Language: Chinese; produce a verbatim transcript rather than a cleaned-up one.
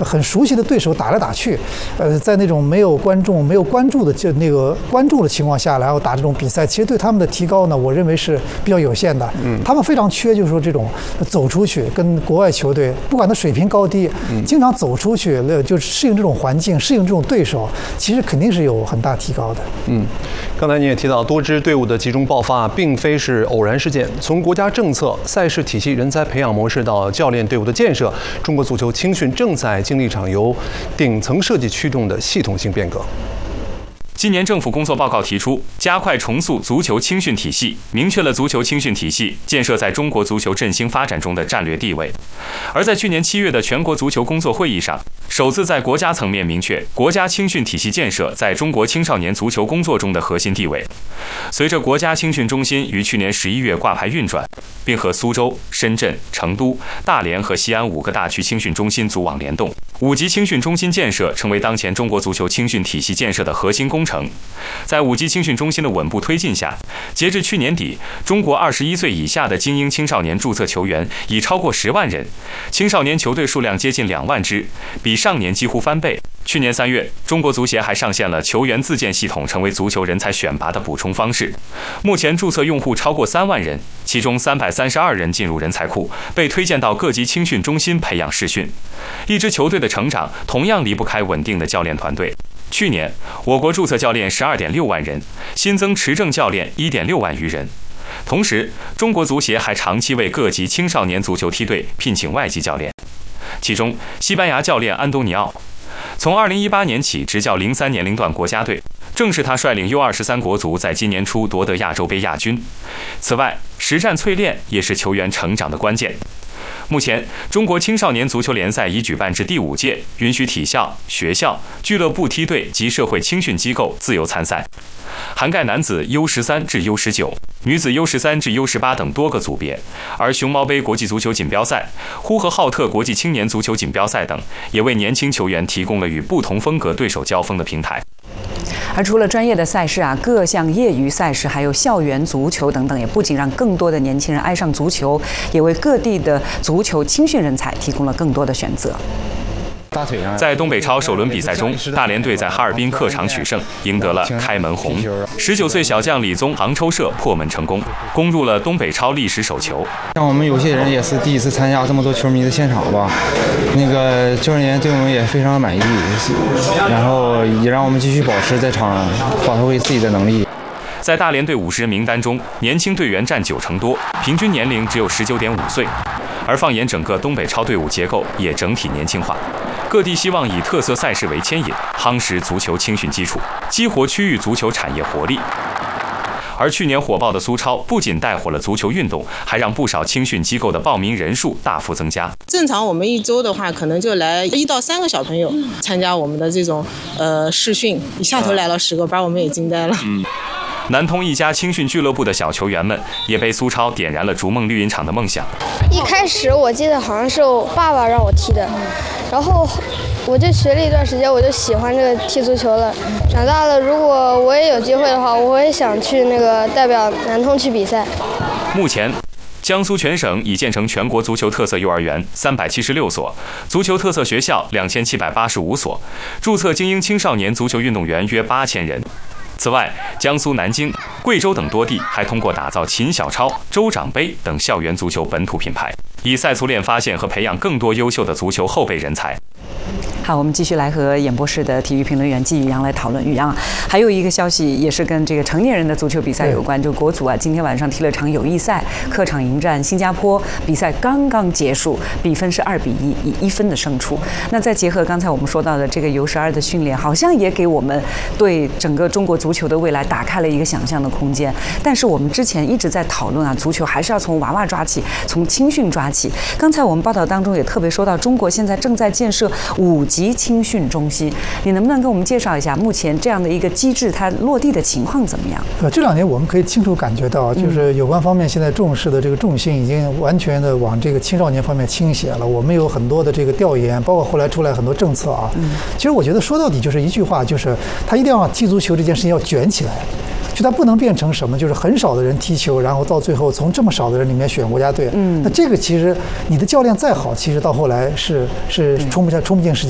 很熟悉的对手打来打去，呃，在那种没有观众、没有关注的就那个关注的情况下，然后打这种比赛，其实对他们的提高呢，我认为是比较有限的。嗯，他们非常缺，就是说这种走出去，跟国外球队，不管他水平高低，嗯、经常走出去，就适应这种环境，适应这种对手，其实肯定是有很大提高的。 嗯，刚才你也提到，多支队伍的集中爆发，并非是偶然事件。从国家政策、赛事体系、人才培养模式到教练队伍的建设，中国足球青训正在经历一场由顶层设计驱动的系统性变革。 今年政府工作报告提出，加快重塑足球青训体系，明确了足球青训体系建设在中国足球振兴发展中的战略地位。而在去年七月的全国足球工作会议上，首次在国家层面明确国家青训体系建设在中国青少年足球工作中的核心地位。随着国家青训中心于去年十一月挂牌运转，并和苏州、深圳、成都、大连和西安五个大区青训中心组网联动，五级青训中心建设成为当前中国足球青训体系建设的核心工程。在五级青训中心的稳步推进下，截至去年底，中国二十一岁以下的精英青少年注册球员已超过十万人，青少年球队数量接近两万支，比上年几乎翻倍。去年三月，中国足协还上线了球员自荐系统，成为足球人才选拔的补充方式。目前注册用户超过三万人，其中三百三十二人进入人才库，被推荐到各级青训中心培养试训。一支球队的成长同样离不开稳定的教练团队。去年，我国注册教练十二点六万人，新增持证教练一点六万余人。同时，中国足协还长期为各级青少年足球梯队聘请外籍教练，其中西班牙教练安东尼奥从二零一八年起执教零三年龄段国家队，正是他率领 U 二十三 国足在今年初夺得亚洲杯亚军。此外，实战淬炼也是球员成长的关键。目前，中国青少年足球联赛已举办至第五届，允许体校、学校、俱乐部梯队及社会青训机构自由参赛，涵盖男子 U 十三 至 U 十九、女子 U 十三 至 U 十八等多个组别。而熊猫杯国际足球锦标赛、呼和浩特国际青年足球锦标赛等，也为年轻球员提供了与不同风格对手交锋的平台。 而除了专业的赛事啊，各项业余赛事还有校园足球等等，也不仅让更多的年轻人爱上足球，也为各地的足球青训人才提供了更多的选择。 在东北超首轮比赛中，大连队在哈尔滨客场取胜，赢得了开门红。十九岁小将李宗杭州社破门成功，攻入了东北超历史首球。 像我们有些人也是第一次参加这么多球迷的现场吧，那个教练员对我们也非常满意，然后也让我们继续保持在场上发挥自己的能力。 在大连队五十人名单中，年轻队员占九成多，平均年龄只有十九点五岁。而放眼整个东北超队伍结构也整体年轻化，各地希望以特色赛事为牵引，夯实足球青训基础，激活区域足球产业活力。而去年火爆的苏超不仅带火了足球运动，还让不少青训机构的报名人数大幅增加。 正常我们一周的话，可能就来一到三个小朋友参加我们的这种呃试训，一下头来了十个，把我们也惊呆了。 嗯。南通一家青训俱乐部的小球员们也被苏超点燃了逐梦绿茵场的梦想。 一开始我记得好像是我爸爸让我踢的，然后我就学了一段时间，我就喜欢这个踢足球了。长大了，如果我也有机会的话，我也想去那个代表南通去比赛。 目前，江苏全省已建成全国足球特色幼儿园三百七十六所，足球特色学校两千七百八十五所，注册精英青少年足球运动员约八千人。此外，江苏南京、贵州等多地还通过打造秦小超、州长杯等校园足球本土品牌，以赛足练发现和培养更多优秀的足球后备人才。 好，我们继续来和演播室的体育评论员季宇阳来讨论。宇阳，还有一个消息也是跟这个成年人的足球比赛有关，就国足啊，今天晚上踢了场友谊赛，客场迎战新加坡，比赛刚刚结束，比分是二比一，以一分的胜出。那再结合刚才我们说到的这个 U 十二的训练，好像也给我们对整个中国足球的未来打开了一个想象的空间。但是我们之前一直在讨论啊，足球还是要从娃娃抓起，从青训抓起。刚才我们报道当中也特别说到，中国现在正在建设五级青训中心，你能不能给我们介绍一下目前这样的一个机制它落地的情况怎么样？ 呃，这两年我们可以清楚感觉到，就是有关方面现在重视的这个重心已经完全的往这个青少年方面倾斜了。我们有很多的这个调研，包括后来出来很多政策啊。嗯，其实我觉得说到底就是一句话，就是他一定要让踢足球这件事情要卷起来。就它不能变成什么，就是很少的人踢球，然后到最后从这么少的人里面选国家队。嗯，那这个其实你的教练再好，其实到后来是是冲不下、冲不进世界。